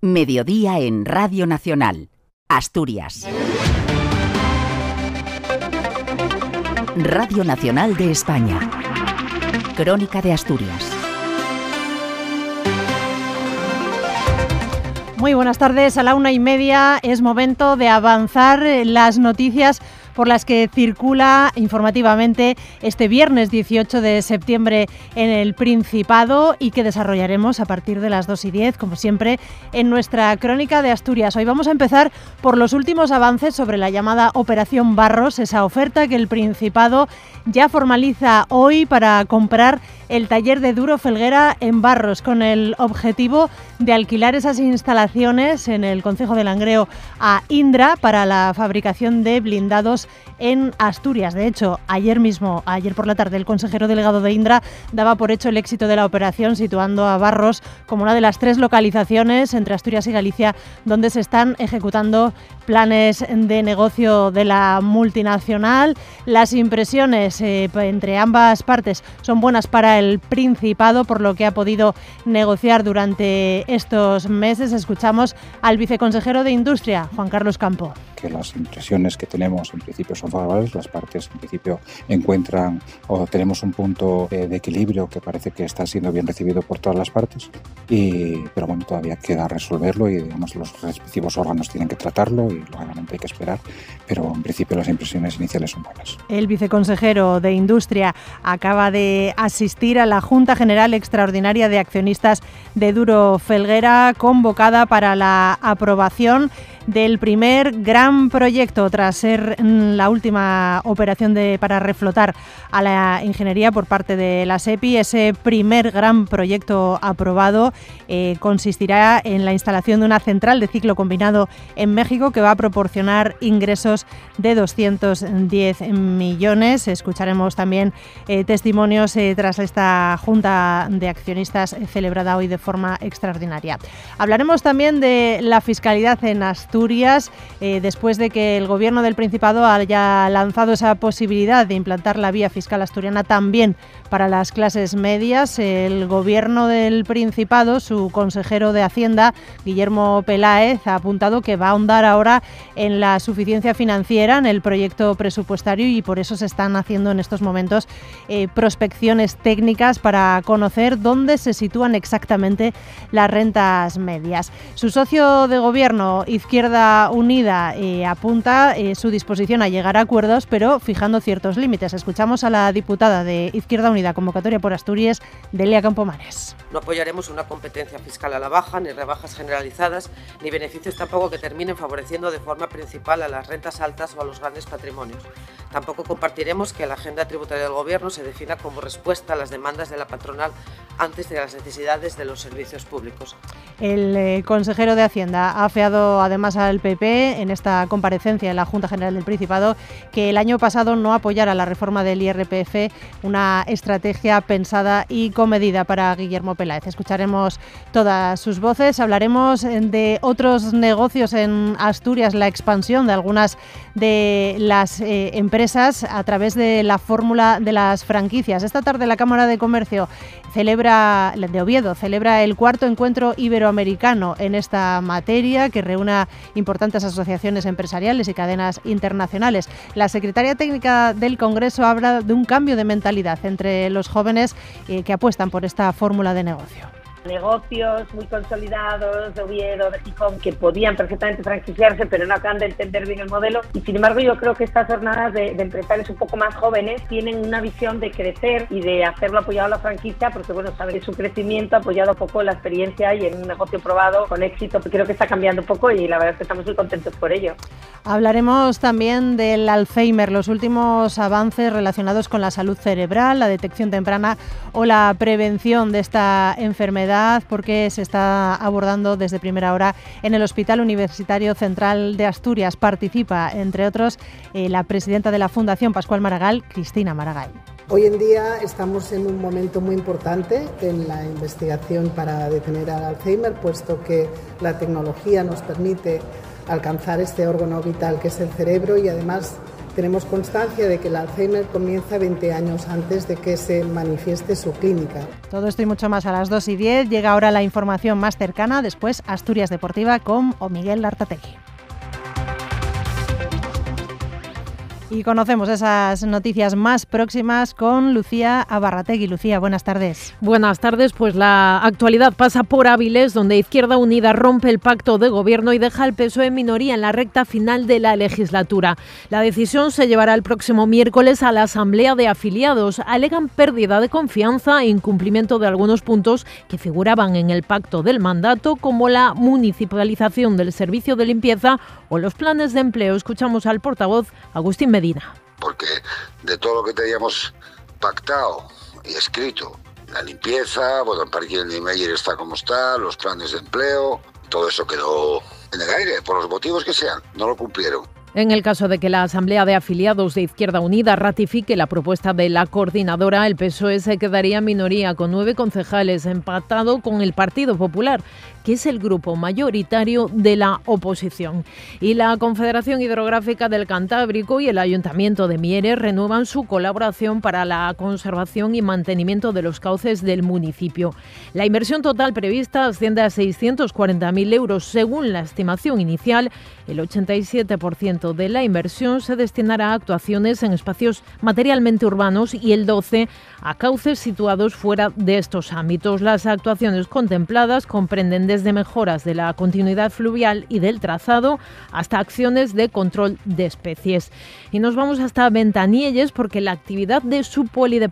Mediodía en Radio Nacional, Asturias. Radio Nacional de España. Crónica de Asturias. Muy buenas tardes. A la 1:30 es momento de avanzar las noticias por las que circula informativamente este viernes 18 de septiembre en el Principado y que desarrollaremos a partir de las 2:10, como siempre, en nuestra Crónica de Asturias. Hoy vamos a empezar por los últimos avances sobre la llamada Operación Barros, esa oferta que el Principado ya formaliza hoy para comprar el taller de Duro Felguera en Barros, con el objetivo de alquilar esas instalaciones en el concejo de Langreo a Indra para la fabricación de blindados en Asturias. De hecho, ayer por la tarde, el consejero delegado de Indra daba por hecho el éxito de la operación, situando a Barros como una de las 3 localizaciones entre Asturias y Galicia donde se están ejecutando planes de negocio de la multinacional. Las impresiones entre ambas partes son buenas para el Principado, por lo que ha podido negociar durante estos meses. Escuchamos al viceconsejero de Industria, Juan Carlos Campo. Que las impresiones que tenemos en principio son favorables, las partes en principio encuentran o tenemos un punto de equilibrio que parece que está siendo bien recibido por todas las partes, pero bueno, todavía queda resolverlo y digamos los respectivos órganos tienen que tratarlo y lógicamente hay que esperar, pero en principio las impresiones iniciales son buenas. El viceconsejero de Industria acaba de asistir a la Junta General Extraordinaria de Accionistas de Duro Felguera, convocada para la aprobación del primer gran proyecto tras ser la última operación para reflotar a la ingeniería por parte de la SEPI. Ese primer gran proyecto aprobado consistirá en la instalación de una central de ciclo combinado en México que va a proporcionar ingresos de 210 millones. Escucharemos también testimonios tras esta Junta de Accionistas celebrada hoy de forma extraordinaria. Hablaremos también de la fiscalidad en Asturias, después de que el Gobierno del Principado haya lanzado esa posibilidad de implantar la vía fiscal asturiana también para las clases medias. El Gobierno del Principado, su consejero de Hacienda, Guillermo Peláez, ha apuntado que va a ahondar ahora en la suficiencia financiera en el proyecto presupuestario y por eso se están haciendo en estos momentos prospecciones técnicas para conocer dónde se sitúan exactamente las rentas medias. Su socio de Gobierno, Izquierda Unida, apunta su disposición a llegar a acuerdos, pero fijando ciertos límites. Escuchamos a la diputada de Izquierda Unida, Convocatoria por Asturias, Delia Campomanes. No apoyaremos una competencia fiscal a la baja, ni rebajas generalizadas, ni beneficios tampoco que terminen favoreciendo de forma principal a las rentas altas o a los grandes patrimonios. Tampoco compartiremos que la agenda tributaria del Gobierno se defina como respuesta a las demandas de la patronal antes de las necesidades de los servicios públicos. El consejero de Hacienda ha afeado además al PP en esta comparecencia en la Junta General del Principado que el año pasado no apoyara la reforma del IRPF, una estrategia pensada y comedida para Guillermo Peláez. Escucharemos todas sus voces, hablaremos de otros negocios en Asturias, la expansión de algunas de las empresas a través de la fórmula de las franquicias. Esta tarde la Cámara de Comercio de Oviedo celebra el 4º encuentro iberoamericano en esta materia, que reúne importantes asociaciones empresariales y cadenas internacionales. La secretaria técnica del Congreso habla de un cambio de mentalidad entre los jóvenes que apuestan por esta fórmula de negocio. Negocios muy consolidados de Oviedo, de Gijón, que podían perfectamente franquiciarse, pero no acaban de entender bien el modelo. Y sin embargo, yo creo que estas jornadas de empresarios un poco más jóvenes tienen una visión de crecer y de hacerlo apoyado a la franquicia, porque bueno, saben su crecimiento apoyado un poco en la experiencia y en un negocio probado con éxito. Creo que está cambiando un poco y la verdad es que estamos muy contentos por ello. Hablaremos también del Alzheimer, los últimos avances relacionados con la salud cerebral, la detección temprana o la prevención de esta enfermedad, porque se está abordando desde primera hora en el Hospital Universitario Central de Asturias. Participa, entre otros, la presidenta de la Fundación Pascual Maragall, Cristina Maragall. Hoy en día estamos en un momento muy importante en la investigación para detener el Alzheimer, puesto que la tecnología nos permite alcanzar este órgano vital que es el cerebro y además tenemos constancia de que el Alzheimer comienza 20 años antes de que se manifieste su clínica. Todo esto y mucho más a las 2:10. Llega ahora la información más cercana, después Asturias Deportiva con Miguel Lartategui. Y conocemos esas noticias más próximas con Lucía Abarrategui. Lucía, buenas tardes. Buenas tardes, pues la actualidad pasa por Áviles, donde Izquierda Unida rompe el pacto de gobierno y deja al PSOE en minoría en la recta final de la legislatura. La decisión se llevará el próximo miércoles a la Asamblea de Afiliados. Alegan pérdida de confianza e incumplimiento de algunos puntos que figuraban en el pacto del mandato, como la municipalización del servicio de limpieza o los planes de empleo. Escuchamos al portavoz Agustín Medina. Porque de todo lo que teníamos pactado y escrito, la limpieza, bueno, el parque de Niemeyer está como está, los planes de empleo, todo eso quedó en el aire, por los motivos que sean, no lo cumplieron. En el caso de que la Asamblea de Afiliados de Izquierda Unida ratifique la propuesta de la coordinadora, el PSOE se quedaría en minoría con 9 concejales, empatado con el Partido Popular, que es el grupo mayoritario de la oposición. Y la Confederación Hidrográfica del Cantábrico y el Ayuntamiento de Mieres renuevan su colaboración para la conservación y mantenimiento de los cauces del municipio. La inversión total prevista asciende a 640.000 euros. Según la estimación inicial, el 87% de la inversión se destinará a actuaciones en espacios materialmente urbanos y el 12% a cauces situados fuera de estos ámbitos. Las actuaciones contempladas comprenden desde mejoras de la continuidad fluvial y del trazado hasta acciones de control de especies. Y nos vamos hasta Ventanielles porque la actividad de su polideportivo